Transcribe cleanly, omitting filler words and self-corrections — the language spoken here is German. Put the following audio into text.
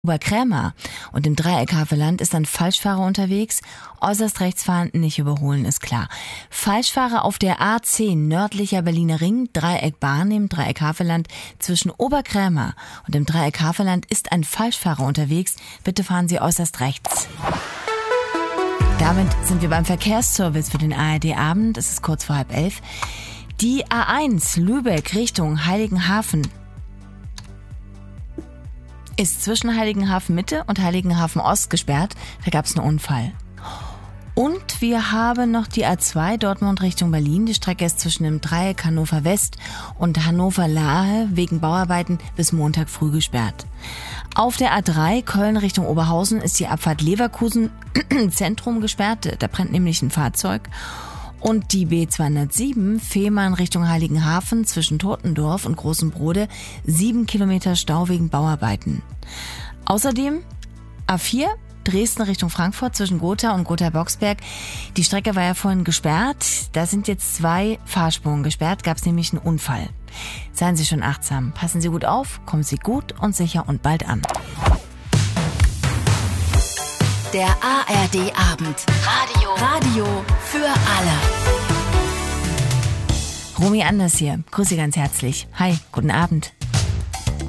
Oberkrämer und im Dreieck Havelland ist ein Falschfahrer unterwegs. Äußerst rechts fahren, nicht überholen, ist klar. Falschfahrer auf der A10 nördlicher Berliner Ring, Dreieck Bahn im Dreieck Havelland. Zwischen Oberkrämer und dem Dreieck Havelland ist ein Falschfahrer unterwegs. Bitte fahren Sie äußerst rechts. Damit sind wir beim Verkehrsservice für den ARD-Abend. Es ist kurz vor 10:30. Die A1 Lübeck Richtung Heiligenhafen ist zwischen Heiligenhafen Mitte und Heiligenhafen Ost gesperrt. Da gab es einen Unfall. Und wir haben noch die A2 Dortmund Richtung Berlin. Die Strecke ist zwischen dem Dreieck Hannover West und Hannover Lahe wegen Bauarbeiten bis Montag früh gesperrt. Auf der A3 Köln Richtung Oberhausen ist die Abfahrt Leverkusen Zentrum gesperrt. Da brennt nämlich ein Fahrzeug. Und die B207 Fehmarn Richtung Heiligenhafen zwischen Totendorf und Großem Brode 7 Kilometer Stau wegen Bauarbeiten. Außerdem A4 Dresden Richtung Frankfurt zwischen Gotha und Gotha-Boxberg. Die Strecke war ja vorhin gesperrt. Da sind jetzt 2 Fahrspuren gesperrt. Gab es nämlich einen Unfall. Seien Sie schon achtsam. Passen Sie gut auf. Kommen Sie gut und sicher und bald an. Der ARD-Abend. Radio für alle. Romy Anders hier. Grüße ganz herzlich. Hi, guten Abend.